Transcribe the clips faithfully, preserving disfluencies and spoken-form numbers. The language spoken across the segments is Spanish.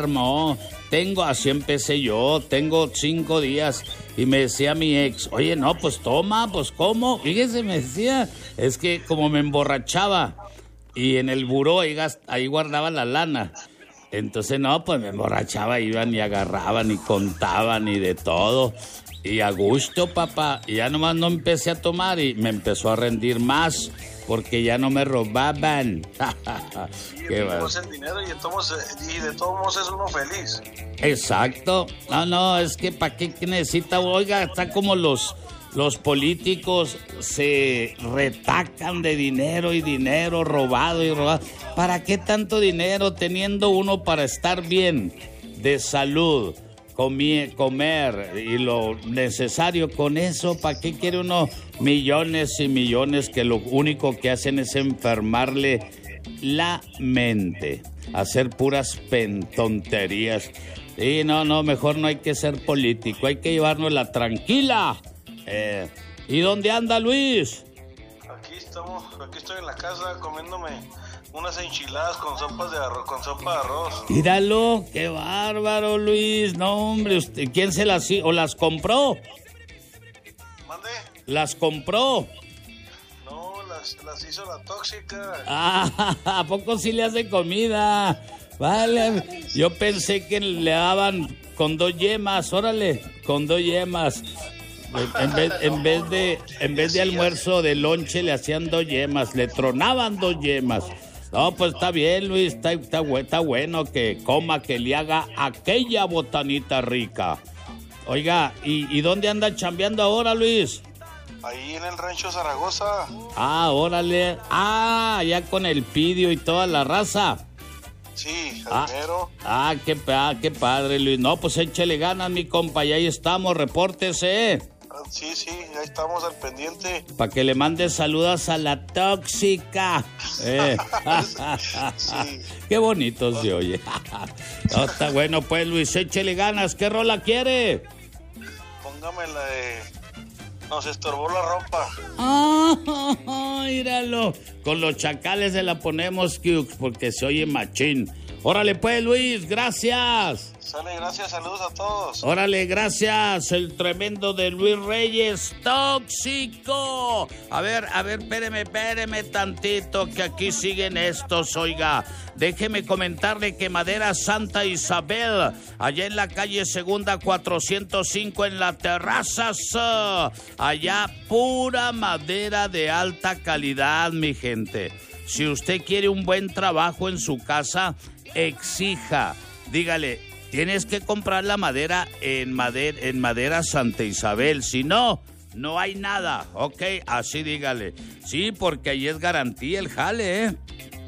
armó. Tengo, así empecé yo, tengo cinco días. Y me decía mi ex, oye, no, pues toma, pues ¿cómo? Fíjese, me decía, es que como me emborrachaba y en el buró ahí, ahí guardaba la lana. Entonces, no, pues me emborrachaba, iban y agarraban y contaban y de todo. Y a gusto, papá. Y ya nomás no empecé a tomar y me empezó a rendir más porque ya no me robaban. Qué va. El dinero y de, todos, y de todos modos es uno feliz. Exacto. No, no, es que ¿para qué necesita? Oiga, está como los... Los políticos se retacan de dinero y dinero robado y robado. ¿Para qué tanto dinero teniendo uno para estar bien de salud, comer, comer y lo necesario con eso? ¿Para qué quiere uno millones y millones que lo único que hacen es enfermarle la mente, hacer puras tonterías? Sí, no, no, mejor no hay que ser político, hay que llevárnosla tranquila. Eh, ¿Y dónde anda Luis? Aquí estamos, aquí estoy en la casa comiéndome unas enchiladas con sopas de arroz, con sopa de arroz. Míralo, qué bárbaro, Luis. No, hombre, usted, ¿quién se las o las compró? ¿Mande? ¿Las compró? No, las, las hizo la tóxica. Ah, ¿a poco sí le hace comida? Vale, yo pensé que le daban con dos yemas, órale, con dos yemas. En vez, en vez de en vez de almuerzo de lonche le hacían dos yemas, le tronaban dos yemas. No, pues está bien, Luis, está, está, está bueno que coma, que le haga aquella botanita rica. Oiga, ¿y, y dónde anda chambeando ahora, Luis? Ahí en el rancho Zaragoza. Ah, órale. Ah, ya con el Pidio y toda la raza. Sí, ah, ah, qué, ah, qué padre, Luis. No, pues échele ganas, mi compa, y ahí estamos, repórtese. Sí, sí, ahí estamos al pendiente. Para que le mande saludos a la tóxica. Eh. Sí. Qué bonito se oye. No, está bueno, pues, Luis, échele ganas. ¿Qué rola quiere? Póngame la de... Nos estorbó la ropa. Ah, míralo. Con los chacales se la ponemos, Cukes, porque se oye machín. Órale, pues, Luis, gracias. Sale, gracias, saludos a todos. Órale, gracias, el tremendo de Luis Reyes, tóxico. A ver, a ver, espéreme, espéreme tantito, que aquí siguen estos, oiga. Déjeme comentarle que Madera Santa Isabel, allá en la calle Segunda cuatrocientos cinco, en la Terrazas, allá pura madera de alta calidad, mi gente. Si usted quiere un buen trabajo en su casa, exija, dígale, tienes que comprar la madera en madera, en Madera Santa Isabel, si no, no hay nada, ¿ok? Así dígale. Sí, porque ahí es garantía el jale, ¿eh?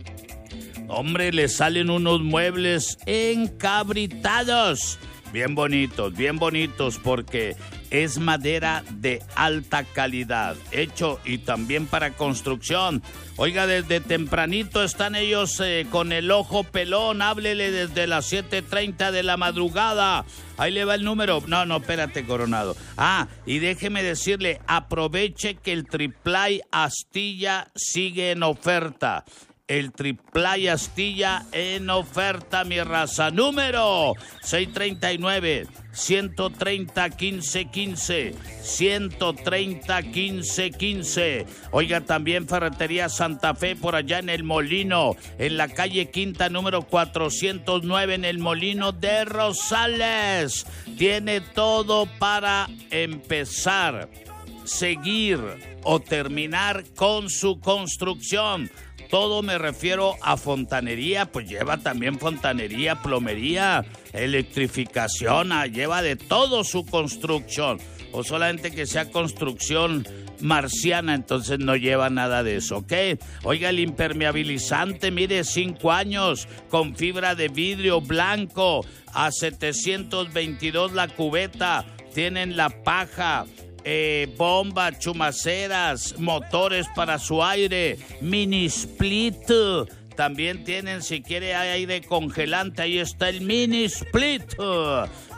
Hombre, le salen unos muebles encabritados, bien bonitos, bien bonitos, porque es madera de alta calidad, hecho y también para construcción. Oiga, desde tempranito están ellos eh, con el ojo pelón, háblele desde las siete treinta de la madrugada. Ahí le va el número. No, no, espérate, Coronado. Ah, y déjeme decirle, aproveche que el Triplay Astilla sigue en oferta. El Triplay Astilla en oferta, mi raza. Número seis treinta y nueve, ciento treinta, quince quince. ciento treinta, quince quince. Oiga, también Ferretería Santa Fe por allá en El Molino, en la calle Quinta, número cuatrocientos nueve, en El Molino de Rosales. Tiene todo para empezar, seguir o terminar con su construcción. Todo me refiero a fontanería, pues lleva también fontanería, plomería, electrificación, ah, lleva de todo su construcción. O solamente que sea construcción marciana, entonces no lleva nada de eso, ¿ok? Oiga, el impermeabilizante, mire, cinco años, con fibra de vidrio blanco, a setecientos veintidós la cubeta, tienen la paja, Eh, bombas, chumaceras, motores para su aire, mini split. También tienen, si quiere aire congelante, ahí está el mini split.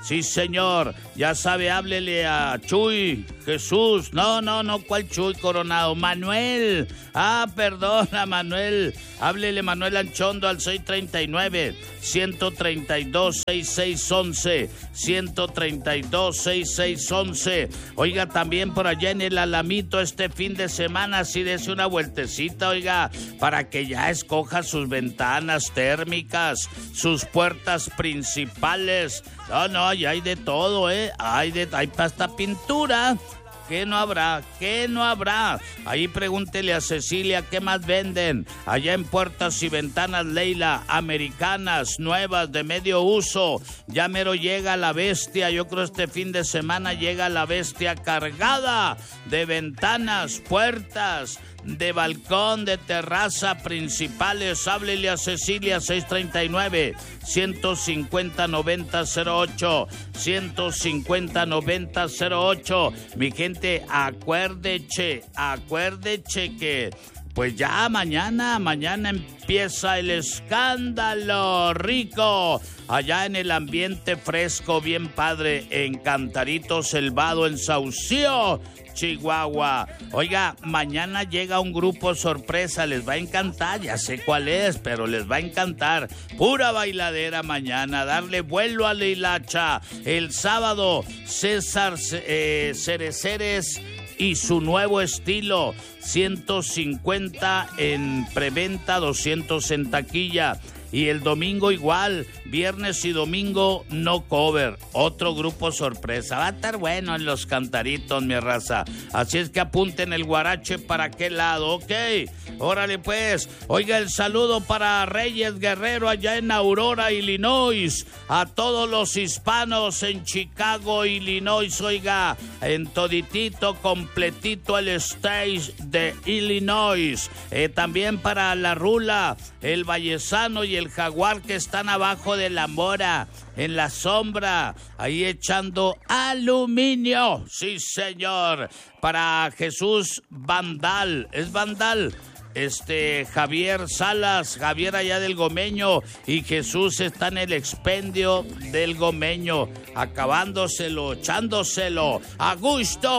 Sí, señor. Ya sabe, háblele a Chuy, Jesús. No, no, no, ¿cuál Chuy Coronado? Manuel. Ah, perdona, Manuel. Háblele Manuel Anchondo al seis treinta y nueve, ciento treinta y dos, sesenta y seis once. ciento treinta y dos, sesenta y seis once. Oiga, también por allá en el Alamito este fin de semana, sí dese una vueltecita, oiga, para que ya escoja sus ventanas térmicas, sus puertas principales. No, no, ya hay de todo, ¿eh? Hay de, hay pasta pintura. ¿Qué no habrá? ¿Qué no habrá? Ahí pregúntele a Cecilia qué más venden. Allá en Puertas y Ventanas Leila, americanas, nuevas, de medio uso. Ya mero llega la bestia. Yo creo este fin de semana llega la bestia cargada de ventanas, puertas, de balcón, de terraza, principales. Háblele a Cecilia seis treinta y nueve, ciento cincuenta, noventa cero ocho. ciento cincuenta, noventa cero ocho. Mi gente, acuérdeche, acuérdeche que pues ya mañana, mañana empieza el escándalo rico. Allá en el ambiente fresco, bien padre, en Cantarito Selvado, en Saucillo, Chihuahua. Oiga, mañana llega un grupo sorpresa, les va a encantar, ya sé cuál es, pero les va a encantar. Pura bailadera mañana, darle vuelo a la hilacha. El sábado, César eh, Cereceres y su nuevo estilo, ciento cincuenta en preventa, doscientos en taquilla. Y el domingo igual, viernes y domingo no cover, otro grupo sorpresa. Va a estar bueno en los Cantaritos, mi raza. Así es que apunten el guarache para qué lado, ¿ok? Órale pues. Oiga, el saludo para Reyes Guerrero allá en Aurora, Illinois. A todos los hispanos en Chicago, Illinois. Oiga, en toditito, completito el stage de Illinois. Eh, también para La Rula, el Vallesano y el Jaguar que están abajo de la mora, en la sombra, ahí echando aluminio. Sí, señor. Para Jesús Vandal, es Vandal. Este, Javier Salas, Javier allá del Gomeño, y Jesús está en el expendio del Gomeño, acabándoselo, echándoselo a gusto.